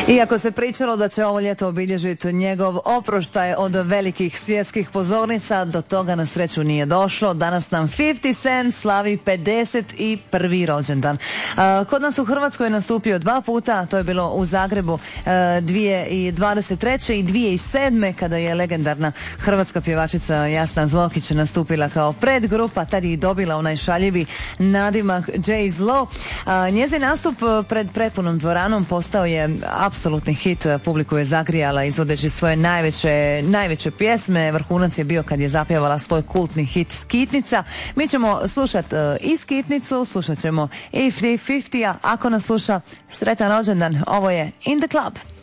Iako se pričalo da će ovo ljeto obilježiti njegov oproštaj od velikih svjetskih pozornica, do toga na sreću nije došlo. Danas nam 50 Cent slavi 51. rođendan. Kod nas u Hrvatskoj je nastupio 2 puta, to je bilo u Zagrebu 2023. i 2007. kada je legendarna hrvatska pjevačica Jasna Zlokić nastupila kao predgrupa, tad je i dobila onaj šaljivi nadimak J. Zlo. Njezin nastup pred prepunom dvoranom postao je apsolutni hit, publiku je zagrijala izvodeći svoje najveće pjesme. Vrhunac je bio kad je zapjevala svoj kultni hit Skitnica. Mi ćemo slušati i Skitnicu, slušat ćemo i 50-a. Ako nas sluša, sretan rođendan. Ovo je In the Club.